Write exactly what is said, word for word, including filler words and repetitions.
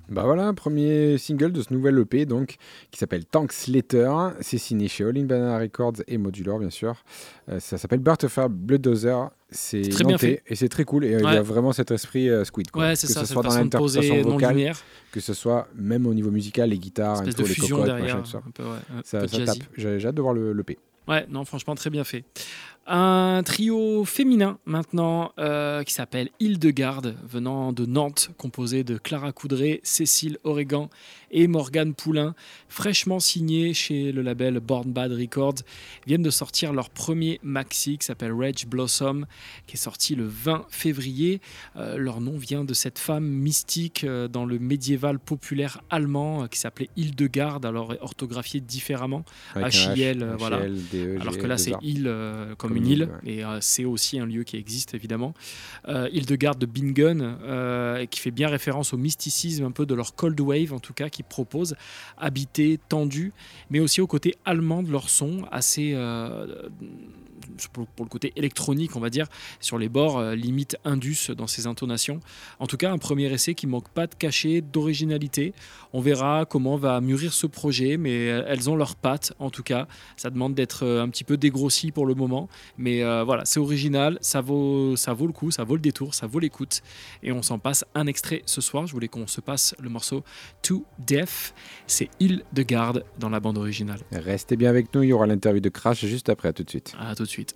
Bah voilà, premier single de ce nouvel E P donc, qui s'appelle Tank Slater. C'est signé chez All in Banana Records et Modular, bien sûr. Euh, ça s'appelle Birth of a Blooddozer. C'est, c'est très bien nantais fait. Et c'est très cool. Et euh, Ouais. il y a vraiment cet esprit euh, Squid. Quoi. Ouais, c'est que ça, ce c'est soit une dans façon de poser l'interprétation non vocale, linéaire. que ce soit même au niveau musical, les guitares, Une espèce intro, de les fusion cocottes, derrière, machin, tout ça. un peu, ouais, un Ça, peu ça jazzy. tape. J'ai, j'ai hâte de voir le, l'E P. Ouais, non, franchement, très bien fait. Un trio féminin maintenant euh, qui s'appelle Hildegarde, venant de Nantes, composé de Clara Coudray, Cécile Oregan et Morgane Poulain, fraîchement signés chez le label Born Bad Records, viennent de sortir leur premier maxi qui s'appelle Rage Blossom, qui est sorti le vingt février. Euh, leur nom vient de cette femme mystique euh, dans le médiéval populaire allemand euh, qui s'appelait Hildegarde, alors orthographié différemment, Avec H I L, un H, euh, voilà. H L, D E, G, Alors que là, c'est deux A. île euh, comme, Comme une une île, île, ouais. et euh, c'est aussi un lieu qui existe évidemment. Euh, Hildegarde de Bingen, euh, qui fait bien référence au mysticisme un peu de leur cold wave, en tout cas, qui propose habité, tendu, mais aussi au côté allemand de leur son, assez euh, pour, pour le côté électronique, on va dire, sur les bords, euh, limite indus dans ses intonations. En tout cas, un premier essai qui manque pas de cachet, d'originalité. On verra comment va mûrir ce projet, mais elles ont leurs pattes, en tout cas. Ça demande d'être un petit peu dégrossi pour le moment, mais euh, voilà, c'est original, ça vaut, ça vaut le coup, ça vaut le détour, ça vaut l'écoute, et on s'en passe un extrait ce soir. Je voulais qu'on se passe le morceau To Death, c'est Hildegarde dans la bande originale. Restez bien avec nous, il y aura l'interview de Crash juste après, à tout de suite. À tout de suite.